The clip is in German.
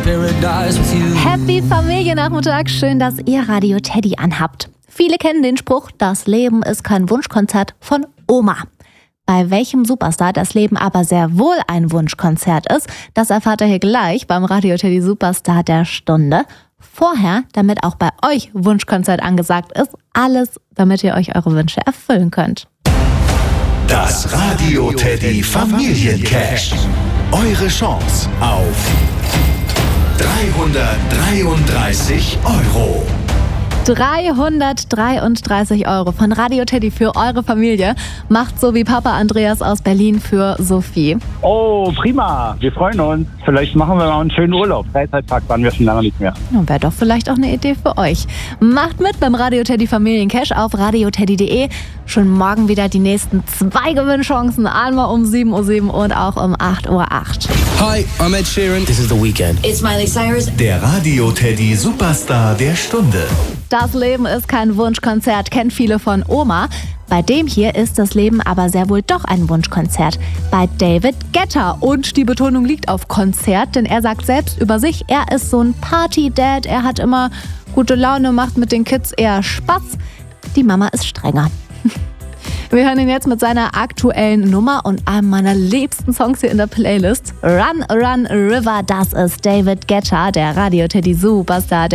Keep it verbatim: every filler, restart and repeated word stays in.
Happy Familiennachmittag, schön, dass ihr Radio Teddy anhabt. Viele kennen den Spruch, das Leben ist kein Wunschkonzert von Oma. Bei welchem Superstar das Leben aber sehr wohl ein Wunschkonzert ist, das erfahrt ihr hier gleich beim Radio Teddy Superstar der Stunde. Vorher, damit auch bei euch Wunschkonzert angesagt ist, alles, damit ihr euch eure Wünsche erfüllen könnt. Das Radio Teddy Familiencash. Eure Chance auf dreihundertdreiunddreißig Euro. dreihundertdreiunddreißig Euro von Radio Teddy für eure Familie. Macht so wie Papa Andreas aus Berlin für Sophie. Oh, prima. Wir freuen uns. Vielleicht machen wir mal einen schönen Urlaub. Freizeitpark waren wir schon lange nicht mehr. Wäre doch vielleicht auch eine Idee für euch. Macht mit beim Radio Teddy Familiencash auf radioteddy punkt de. Schon morgen wieder die nächsten zwei Gewinnchancen. Einmal um sieben Uhr sieben und auch um acht Uhr acht. Hi, I'm Ed Sheeran. This is The Weeknd. It's Miley Cyrus. Der Radio Teddy Superstar der Stunde. Das Leben ist kein Wunschkonzert, kennt viele von Oma. Bei dem hier ist das Leben aber sehr wohl doch ein Wunschkonzert. Bei David Guetta. Und die Betonung liegt auf Konzert, denn er sagt selbst über sich, er ist so ein Party-Dad. Er hat immer gute Laune, macht mit den Kids eher Spaß. Die Mama ist strenger. Wir hören ihn jetzt mit seiner aktuellen Nummer und einem meiner liebsten Songs hier in der Playlist. Run, Run, River, das ist David Guetta, der Radio Teddy Superstar der